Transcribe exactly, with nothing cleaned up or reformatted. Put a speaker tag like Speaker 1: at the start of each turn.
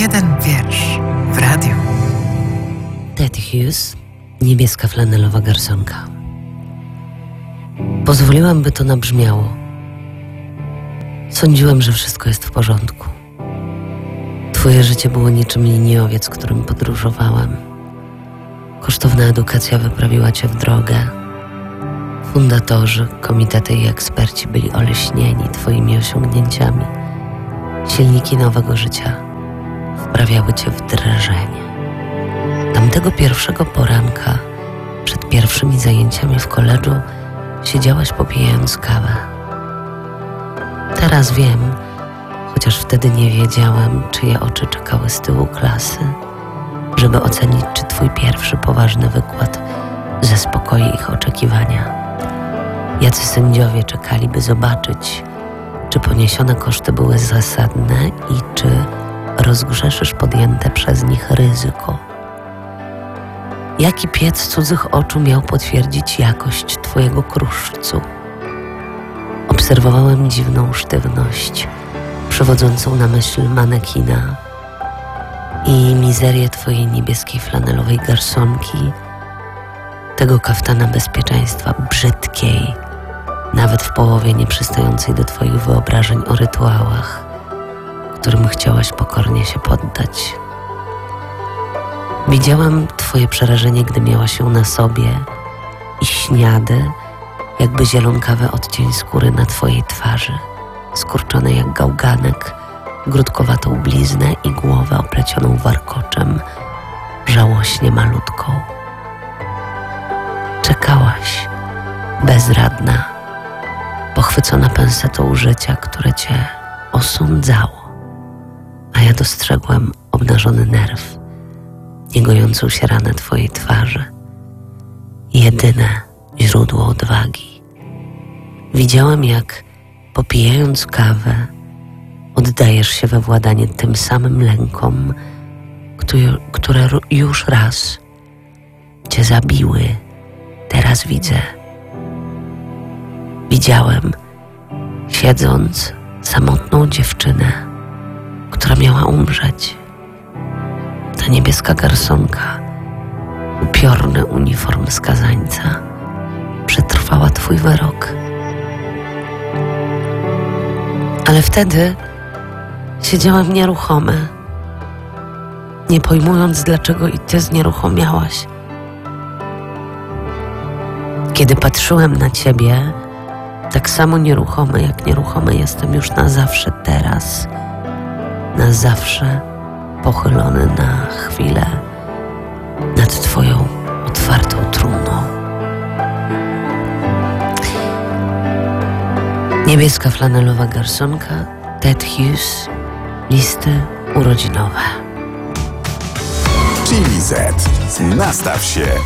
Speaker 1: jeden wiersz w radiu.
Speaker 2: Ted Hughes, niebieska flanelowa garsonka. Pozwoliłam, by to nabrzmiało. Sądziłem, że wszystko jest w porządku. Twoje życie było niczym liniowiec, którym podróżowałem. Kosztowna edukacja wyprawiła cię w drogę. Fundatorzy, komitety i eksperci byli oleśnieni twoimi osiągnięciami. Silniki nowego życia wprawiały cię w drżenie. Tamtego pierwszego poranka, przed pierwszymi zajęciami w koledżu, siedziałaś popijając kawę. Teraz wiem, chociaż wtedy nie wiedziałem, czyje oczy czekały z tyłu klasy, żeby ocenić, czy twój pierwszy poważny wykład zaspokoi ich oczekiwania. Jacy sędziowie czekali, by zobaczyć, czy poniesione koszty były zasadne i czy rozgrzeszysz podjęte przez nich ryzyko. Jaki piec cudzych oczu miał potwierdzić jakość twojego kruszcu? Obserwowałem dziwną sztywność przywodzącą na myśl manekina i mizerię twojej niebieskiej flanelowej garsonki, tego kaftana bezpieczeństwa brzydkiej, nawet w połowie nieprzystającej do twoich wyobrażeń o rytuałach, którym chciałaś pokornie się poddać. Widziałam twoje przerażenie, gdy miałaś ją na sobie i śniady, jakby zielonkawy odcień skóry na twojej twarzy, skurczonej jak gałganek, grudkowatą bliznę i głowę oplecioną warkoczem, żałośnie malutką. Czekałaś, bezradna, pochwycona pensetą życia, które cię osądzało, a ja dostrzegłem obnażony nerw, niegojącą się ranę twojej twarzy, jedyne źródło odwagi. Widziałem, jak popijając kawę, oddajesz się we władanie tym samym lękom, które, które już raz cię zabiły. Teraz widzę. Widziałem, siedząc, samotną dziewczynę, która miała umrzeć. Ta niebieska garsonka, upiorny uniform skazańca, przetrwała twój wyrok. Ale wtedy siedziałem nieruchomy, nie pojmując, dlaczego i ty znieruchomiałaś. Kiedy patrzyłem na ciebie, tak samo nieruchomy, jak nieruchomy jestem już na zawsze teraz, na zawsze pochylony na chwilę nad twoją otwartą trumną. Niebieska flanelowa garsonka, Ted Hughes, listy urodzinowe.
Speaker 3: Chili Z. Nastaw się.